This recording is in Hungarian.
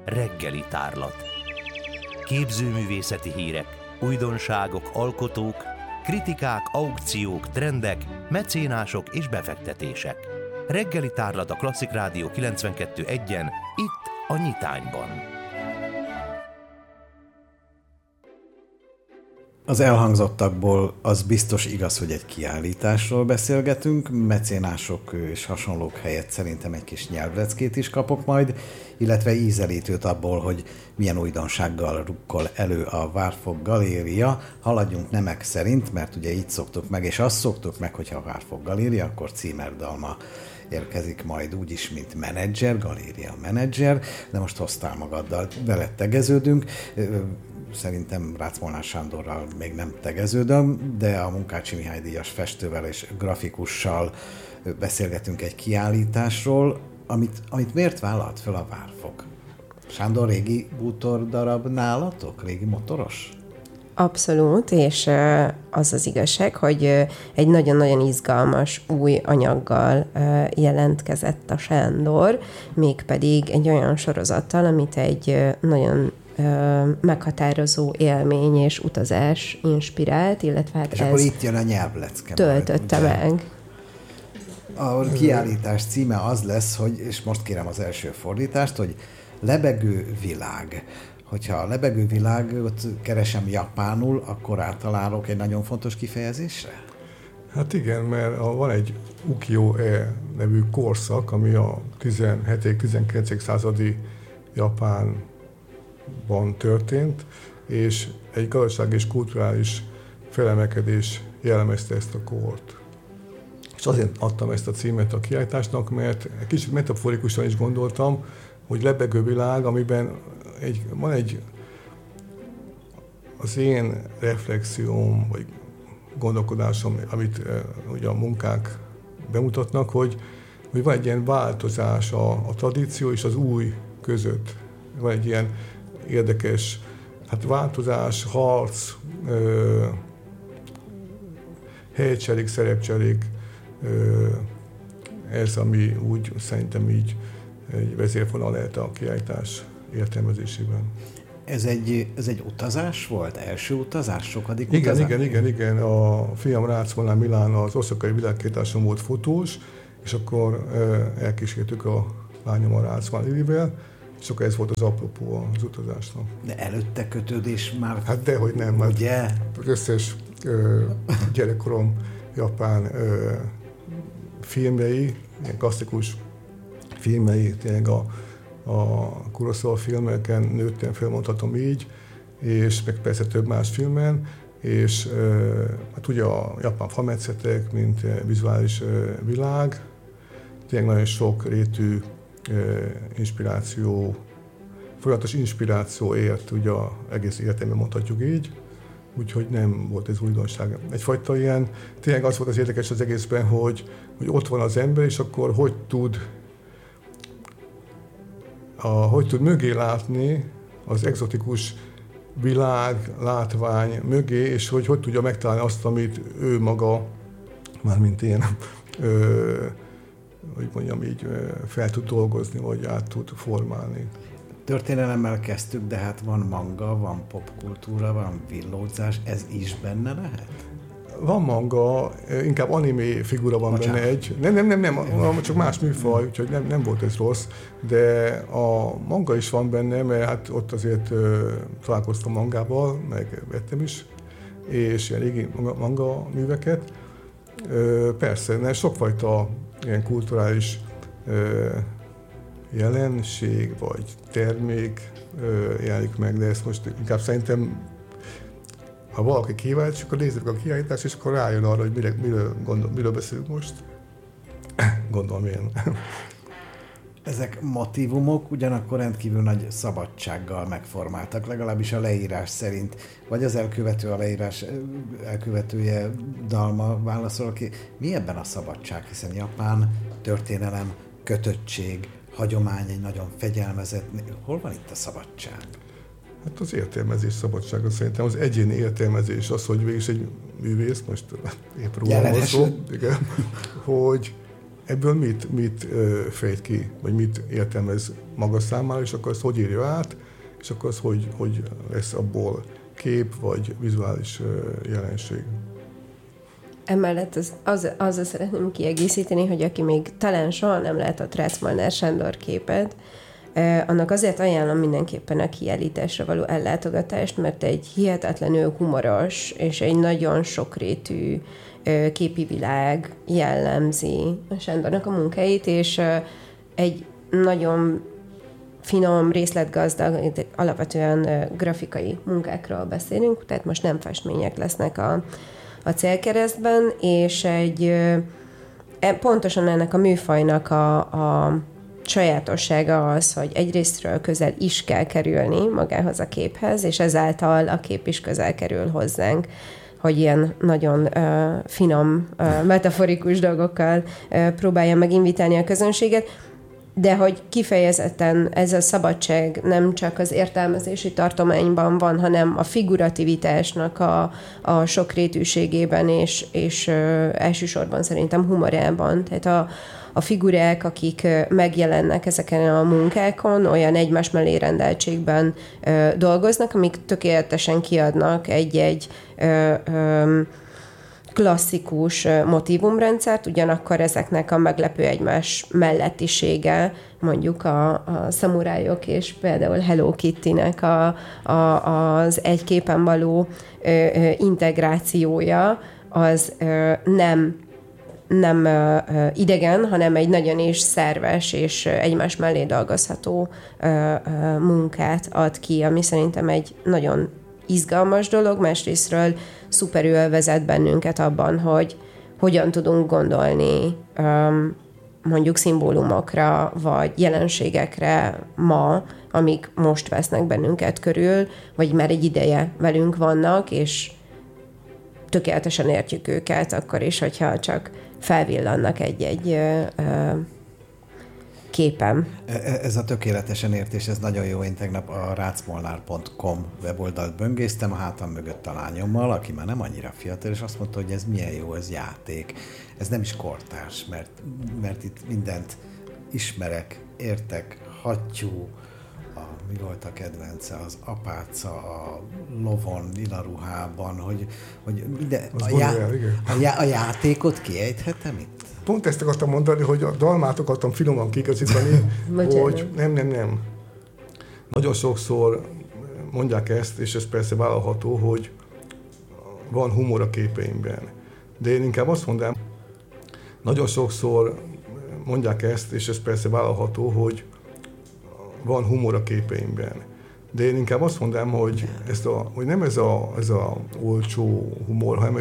Reggeli tárlat. Képzőművészeti hírek, újdonságok, alkotók, kritikák, aukciók, trendek, mecénások és befektetések. Reggeli tárlat a Klasszik Rádió 92.1-en, itt a Nyitányban. Az elhangzottakból az biztos igaz, hogy egy kiállításról beszélgetünk, mecénások és hasonlók helyett szerintem egy kis nyelvleckét is kapok majd, illetve ízelítőt abból, hogy milyen újdonsággal rukkol elő a Várfok Galéria. Haladjunk nemek szerint, mert ugye így szoktuk meg, és azt szoktuk meg, hogyha a Várfok Galéria, akkor Címer Dalma érkezik majd úgyis, mint menedzser, galéria menedzser, de most hoztál magaddal, veled tegeződünk. Szerintem Rácz Molnár Sándorral még nem tegeződöm, de a Munkácsi Mihály díjas festővel és grafikussal beszélgetünk egy kiállításról, amit miért vállalt fel a Várfok? Sándor, régi bútordarab nálatok? Régi motoros? Abszolút, és az az igazság, hogy egy nagyon-nagyon izgalmas új anyaggal jelentkezett a Sándor, mégpedig egy olyan sorozattal, amit egy nagyon meghatározó élmény és utazás inspirált, illetve hát és akkor itt jön a nyelvlecke. Töltötte meg. A kiállítás címe az lesz, hogy, és most kérem az első fordítást, hogy Lebegő világ. Hogyha a lebegő világot keresem japánul, akkor általálok egy nagyon fontos kifejezésre? Hát igen, mert van egy ukiyo-e nevű korszak, ami a 17.-19. századi Japánban történt, és egy gazdasági és kulturális felemelkedés jellemezte ezt a kort. És azért adtam ezt a címet a kiállításnak, mert kicsit metaforikusan is gondoltam, hogy lebegő világ, amiben van egy az én reflexióm, vagy gondolkodásom, amit ugye a munkák bemutatnak, hogy van egy ilyen változás a tradíció és az új között. Van egy ilyen érdekes változás, harc, helycserék, szerepcserék, ez, ami úgy szerintem így egy vezérfonal lehet a kiállítás értelmezésében. Ez egy utazás volt? Első utazás? Sokadik utazás? Igen. A fiam Rácz Molnár Milán az oszakai világkiállításon volt fotós, és akkor elkísértük a lányom a Rácz Lilivel, és akkor ez volt az apropó az utazásnak. De előtte kötődés már... Hát dehogy nem. Ugye? Az összes gyerekkorom japán filmjei, ilyen klasszikus filmjei, tényleg a Kurosawa filmeken nőttem fel, mondhatom így, és meg persze több más filmen, és hát ugye a japán fametszetek, mint vizuális világ, tényleg nagyon sok rétű inspiráció, folyamatos inspiráció ért, ugye egész életemben mondhatjuk így, úgyhogy nem volt ez újdonság. Egyfajta ilyen, tényleg az volt az érdekes az egészben, hogy ott van az ember, és akkor hogy tud mögé látni az egzotikus világ, látvány mögé, és hogy tudja megtalálni azt, amit ő maga, mármint én, hogy mondjam így, fel tud dolgozni, vagy át tud formálni. Történelemmel kezdtük, de hát van manga, van popkultúra, van villódzás, ez is benne lehet? Van manga, inkább anime figura van benne egy. Nem, csak más műfaj, úgyhogy nem volt ez rossz, de a manga is van benne, mert hát ott azért találkoztam mangával, meg vettem is, és ilyen régi manga műveket. Persze, mert sokfajta ilyen kulturális jelenség vagy termék jelenik meg, de ezt most inkább szerintem, ha valaki kíváncsi, akkor nézzük a kiállítást, és akkor rájön arra, hogy miről beszélünk most. Gondolom én. Ezek motívumok ugyanakkor rendkívül nagy szabadsággal megformáltak, legalábbis a leírás szerint. Vagy az elkövető, a leírás elkövetője Dalma válaszol ki. Mi ebben a szabadság? Hiszen Japán történelem, kötöttség, hagyomány, egy nagyon fegyelmezett. Hol van itt a szabadság? Hát az értelmezés szabadsága szerintem, az egyéni értelmezés az, hogy végig egy művész, most épp róla van szó, igen, hogy ebből mit fejt ki, vagy mit értelmez maga számára, és akkor azt hogy írja át, és akkor az hogy lesz abból kép, vagy vizuális jelenség. Emellett azzal szeretném kiegészíteni, hogy aki még talán soha nem látott Rácz Molnár Sándor képet, annak azért ajánlom mindenképpen a kiállításra való ellátogatást, mert egy hihetetlenül humoros és egy nagyon sokrétű képi világ jellemzi a Sándornak a munkáit, és egy nagyon finom, részletgazdag, alapvetően grafikai munkákról beszélünk, tehát most nem festmények lesznek a célkeresztben, és pontosan ennek a műfajnak a sajátossága az, hogy egyrésztről közel is kell kerülni magához a képhez, és ezáltal a kép is közel kerül hozzánk, hogy ilyen nagyon finom, metaforikus dolgokkal próbálja meginvitálni a közönséget, de hogy kifejezetten ez a szabadság nem csak az értelmezési tartományban van, hanem a figurativitásnak a sokrétűségében és elsősorban szerintem humorában. Tehát a figurák, akik megjelennek ezeken a munkákon, olyan egymás mellé rendeltségben dolgoznak, amik tökéletesen kiadnak egy klasszikus motívumrendszert, ugyanakkor ezeknek a meglepő egymás mellettisége, mondjuk a szamurájok és például Hello Kitty-nek az egy képen való integrációja, az nem idegen, hanem egy nagyon is szerves és egymás mellé dolgozható munkát ad ki, ami szerintem egy nagyon izgalmas dolog, másrésztről szuperül vezet bennünket abban, hogy hogyan tudunk gondolni mondjuk szimbólumokra, vagy jelenségekre ma, amik most vesznek bennünket körül, vagy már egy ideje velünk vannak, és tökéletesen értjük őket, akkor is, hogyha csak felvillannak egy képem. Ez a tökéletesen értés, ez nagyon jó. Én tegnap a ráczmolnár.com weboldalt böngésztem, a hátam mögött a lányommal, aki már nem annyira fiatal, és azt mondta, hogy ez milyen jó, ez játék. Ez nem is kortárs, mert itt mindent ismerek, értek, hattyú, mi volt a kedvence, az apáca, a lovon, lila ruhában, hogy minden, a játékot kiejthetem itt? Pont ezt akartam mondani, hogy a dalmát akartam finoman kigazítani, hogy nem. Nagyon sokszor mondják ezt, és ez persze vállalható, hogy van humor a képeimben. De én inkább azt mondom, nagyon sokszor mondják ezt, és ez persze vállalható, hogy van humor a képeimben. De én inkább azt mondom, hogy, hogy nem ez a olcsó humor, hanem